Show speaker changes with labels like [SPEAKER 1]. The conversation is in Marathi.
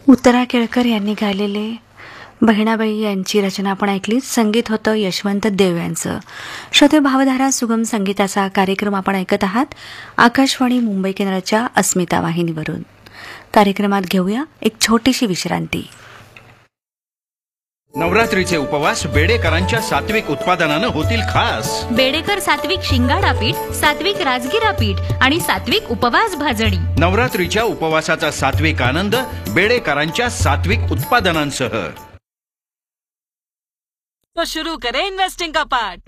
[SPEAKER 1] उत्तरा केळकर यांनी गायलेले बहिणाबाई यांची रचना आपण ऐकली. संगीत होतं यशवंत देव यांचं. श्रोते भावधारा सुगम संगीताचा कार्यक्रम आपण ऐकत आहात आकाशवाणी मुंबई केंद्राच्या अस्मिता वाहिनीवरून. कार्यक्रमात घेऊया एक छोटीशी विश्रांती.
[SPEAKER 2] नवरात्रीचे उपवास बेडेकरांच्या सात्विक उत्पादनानं होतील खास.
[SPEAKER 3] बेडेकर सात्विक शिंगाडा पीठ, सात्विक राजगिरा पीठ आणि सात्विक उपवास भाजणी.
[SPEAKER 2] नवरात्रीच्या उपवासाचा सात्विक आनंद बेडेकरांच्या सात्विक उत्पादनांसह.
[SPEAKER 4] तो शुरू करें इन्वेस्टिंग का पार्ट.